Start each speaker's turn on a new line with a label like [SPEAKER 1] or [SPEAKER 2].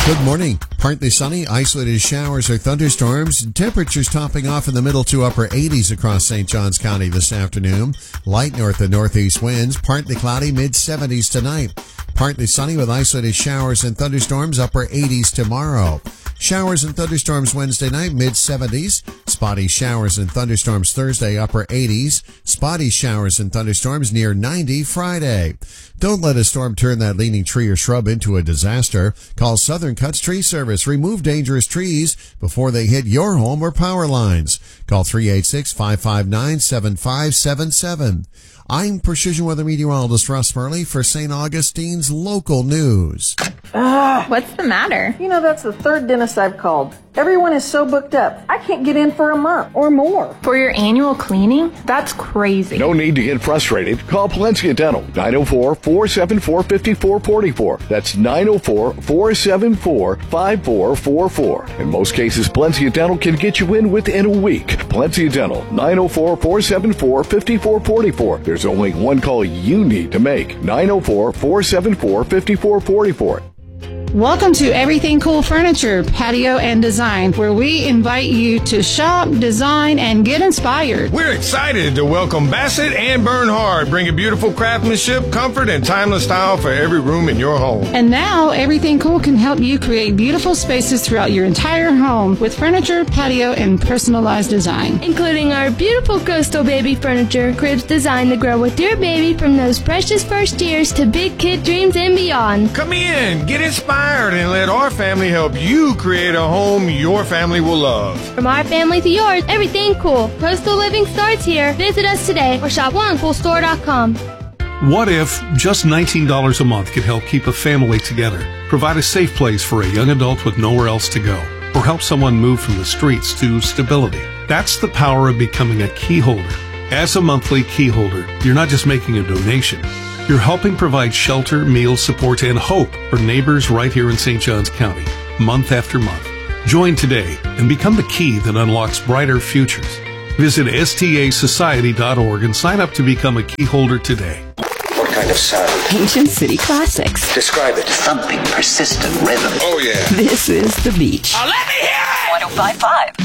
[SPEAKER 1] Good morning. Partly sunny, isolated showers or thunderstorms. Temperatures topping off in the middle to upper 80s across St. Johns County this afternoon. Light north and northeast winds. Partly cloudy, mid-70s tonight. Partly sunny with isolated showers and thunderstorms, upper 80s tomorrow. Showers and thunderstorms Wednesday night, mid-70s. Spotty showers and thunderstorms Thursday, upper 80s. Spotty showers and thunderstorms near 90 Friday. Don't let a storm turn that leaning tree or shrub into a disaster. Call Southern Cuts Tree Service. Remove dangerous trees before they hit your home or power lines. Call 386-559-7577. I'm Precision Weather Meteorologist Russ Murley for St. Augustine's Local News.
[SPEAKER 2] What's the matter?
[SPEAKER 3] You know, that's the third dentist I've called. Everyone is so booked up. I can't get in for a month or more.
[SPEAKER 2] For your annual cleaning? That's crazy.
[SPEAKER 4] No need to get frustrated. Call Palencia Dental, 904-474-5444. That's 904-474-5444. In most cases, Palencia Dental can get you in within a week. Palencia Dental, 904-474-5444. There's only one call you need to make, 904-474-5444.
[SPEAKER 5] Welcome to Everything Cool Furniture, Patio and Design, where we invite you to shop, design, and get inspired.
[SPEAKER 6] We're excited to welcome Bassett and Bernhard, bringing beautiful craftsmanship, comfort, and timeless style for every room in your home.
[SPEAKER 5] And now, Everything Cool can help you create beautiful spaces throughout your entire home with furniture, patio, and personalized design.
[SPEAKER 7] Including our beautiful coastal baby furniture, cribs designed to grow with your baby from those precious first years to big kid dreams and beyond.
[SPEAKER 6] Come in, get inspired, and let our family help you create a home your family will love.
[SPEAKER 7] From our family to yours, everything cool. Coastal living starts here. Visit us today or shop onecoolstore.com.
[SPEAKER 8] What if just $19 a month could help keep a family together, provide a safe place for a young adult with nowhere else to go, or help someone move from the streets to stability? That's the power of becoming a key holder. As a monthly key holder, you're not just making a donation. You're helping provide shelter, meals, support, and hope for neighbors right here in St. Johns County, month after month. Join today and become the key that unlocks brighter futures. Visit STAsociety.org and sign up to become a key holder today.
[SPEAKER 9] What kind of sound?
[SPEAKER 10] Ancient city classics.
[SPEAKER 9] Describe it.
[SPEAKER 11] Thumping, persistent rhythm.
[SPEAKER 6] Oh, yeah.
[SPEAKER 10] This is The Beach.
[SPEAKER 11] Let me hear it! 105.5.